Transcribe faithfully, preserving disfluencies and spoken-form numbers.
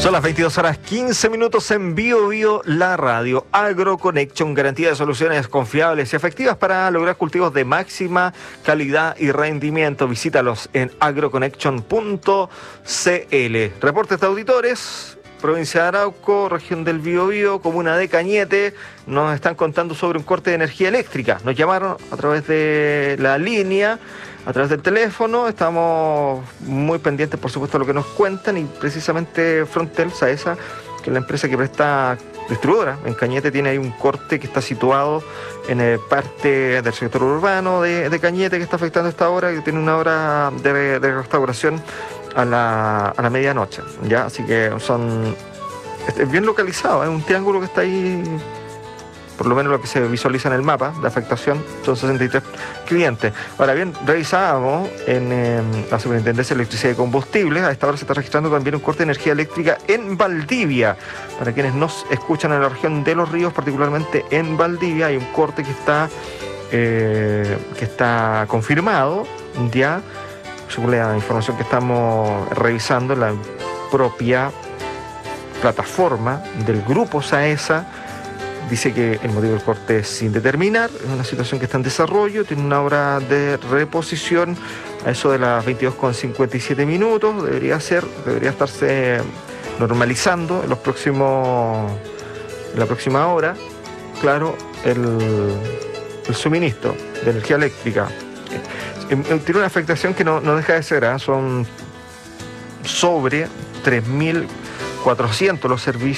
Son las veintidós horas quince minutos en Bio Bio, la radio AgroConnection, garantía de soluciones confiables y efectivas para lograr cultivos de máxima calidad y rendimiento. Visítalos en agroconnection punto cl. Reportes de auditores, provincia de Arauco, región del Bio Bio, comuna de Cañete, nos están contando sobre un corte de energía eléctrica. Nos llamaron a través de la línea, a través del teléfono, estamos muy pendientes, por supuesto, de lo que nos cuentan, y precisamente Frontel Saesa, que es la empresa que presta distribuidora en Cañete, tiene ahí un corte que está situado en eh, parte del sector urbano de, de Cañete, que está afectando esta hora, que tiene una hora de, de restauración a la, a la medianoche, ¿ya? Así que son, es bien localizado, es un triángulo que está ahí, por lo menos lo que se visualiza en el mapa de afectación, son sesenta y tres clientes. Ahora bien, revisábamos en eh, la Superintendencia de Electricidad y Combustibles, a esta hora se está registrando también un corte de energía eléctrica en Valdivia. Para quienes nos escuchan en la región de Los Ríos, particularmente en Valdivia, hay un corte que está, eh, que está confirmado, ya, según la información que estamos revisando en la propia plataforma del grupo Saesa. Dice que el motivo del corte es sin determinar, es una situación que está en desarrollo, tiene una hora de reposición a eso de las veintidós con cincuenta y siete minutos, debería ser, debería estarse normalizando en los próximos, en la próxima hora, claro, el, el suministro de energía eléctrica. Tiene una afectación que no, no deja de ser, ¿eh? Son sobre tres mil cuatrocientos los servicios